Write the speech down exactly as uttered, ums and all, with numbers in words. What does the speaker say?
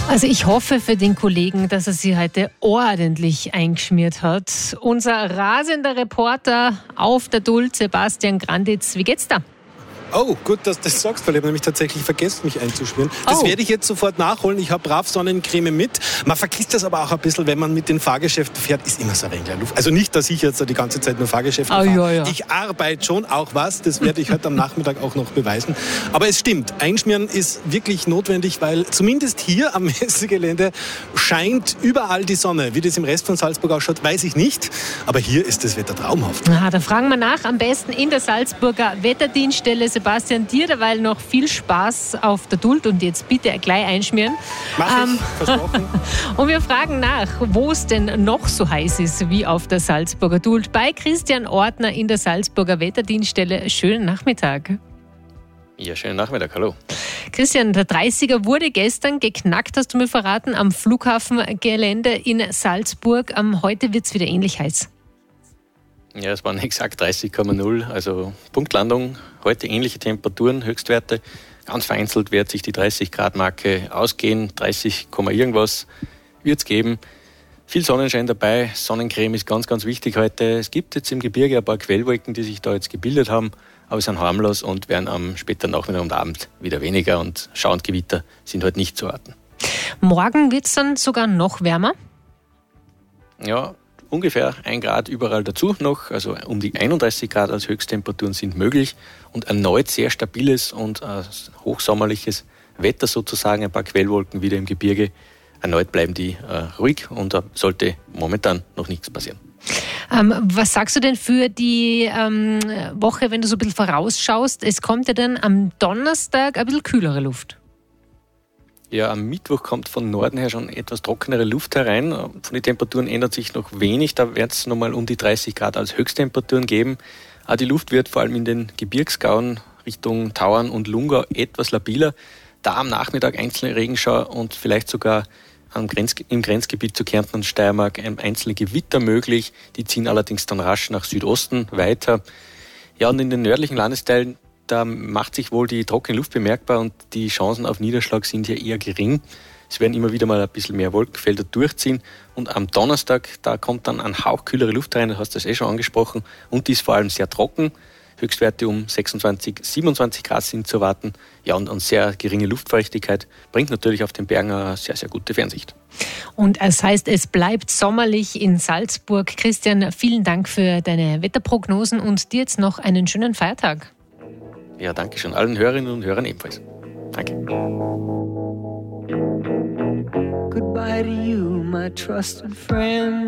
Also ich hoffe für den Kollegen, dass er sie heute ordentlich eingeschmiert hat. Unser rasender Reporter auf der Duld, Sebastian Granditz, wie geht's da? Oh, gut, dass du das sagst, weil ich habe nämlich tatsächlich vergessen, mich einzuschmieren. Das Oh. werde ich jetzt sofort nachholen. Ich habe brav Sonnencreme mit. Man vergisst das aber auch ein bisschen, wenn man mit den Fahrgeschäften fährt, ist immer so ein wenig Luft. Also nicht, dass ich jetzt die ganze Zeit nur Fahrgeschäfte Oh, fahre. ja, ja. Ich arbeite schon auch was, das werde ich heute am Nachmittag auch noch beweisen. Aber es stimmt, Einschmieren ist wirklich notwendig, weil zumindest hier am Messegelände scheint überall die Sonne. Wie das im Rest von Salzburg ausschaut, weiß ich nicht. Aber hier ist das Wetter traumhaft. Na, da fragen wir nach, am besten in der Salzburger Wetterdienststelle. Sebastian, dir derweil noch viel Spaß auf der Duld und jetzt bitte gleich einschmieren. Mach ich, Ähm, versprochen. Und wir fragen nach, wo es denn noch so heiß ist wie auf der Salzburger Duld. Bei Christian Ortner in der Salzburger Wetterdienststelle. Schönen Nachmittag. Ja, schönen Nachmittag, hallo. Christian, der dreißiger wurde gestern geknackt, hast du mir verraten, am Flughafengelände in Salzburg. Ähm, heute wird es wieder ähnlich heiß. Ja, es waren exakt dreißig Komma null, also Punktlandung. Heute ähnliche Temperaturen, Höchstwerte. Ganz vereinzelt wird sich die dreißig Grad Marke ausgehen. dreißig, irgendwas wird es geben. Viel Sonnenschein dabei. Sonnencreme ist ganz, ganz wichtig heute. Es gibt jetzt im Gebirge ein paar Quellwolken, die sich da jetzt gebildet haben, aber sind harmlos und werden am späteren Nachmittag und Abend wieder weniger. Und Schau und Gewitter sind heute nicht zu orten. Morgen wird es dann sogar noch wärmer? Ja, ungefähr ein Grad überall dazu noch, also um die einunddreißig Grad als Höchsttemperaturen sind möglich und erneut sehr stabiles und äh, hochsommerliches Wetter sozusagen, ein paar Quellwolken wieder im Gebirge. Erneut bleiben die äh, ruhig und da sollte momentan noch nichts passieren. Ähm, was sagst du denn für die ähm, Woche, wenn du so ein bisschen vorausschaust? Es kommt ja dann am Donnerstag ein bisschen kühlere Luft. Ja, am Mittwoch kommt von Norden her schon etwas trockenere Luft herein. Von den Temperaturen ändert sich noch wenig. Da wird es nochmal um die dreißig Grad als Höchsttemperaturen geben. Aber die Luft wird vor allem in den Gebirgsgauen Richtung Tauern und Lungau etwas labiler. Da am Nachmittag einzelne Regenschauer und vielleicht sogar am Grenz, im Grenzgebiet zu Kärnten und Steiermark ein einzelne Gewitter möglich. Die ziehen allerdings dann rasch nach Südosten weiter. Ja, und in den nördlichen Landesteilen, da macht sich wohl die trockene Luft bemerkbar und die Chancen auf Niederschlag sind hier eher gering. Es werden immer wieder mal ein bisschen mehr Wolkenfelder durchziehen und am Donnerstag, da kommt dann ein Hauch kühlere Luft rein, das hast du das eh schon angesprochen, und die ist vor allem sehr trocken. Höchstwerte um sechsundzwanzig, siebenundzwanzig Grad sind zu erwarten. Ja, und, und sehr geringe Luftfeuchtigkeit bringt natürlich auf den Bergen eine sehr, sehr gute Fernsicht. Und es heißt, es bleibt sommerlich in Salzburg. Christian, vielen Dank für deine Wetterprognosen und dir jetzt noch einen schönen Feiertag. Ja, danke schön. Allen Hörerinnen und Hörern ebenfalls. Danke. Goodbye to you, my trusted friend.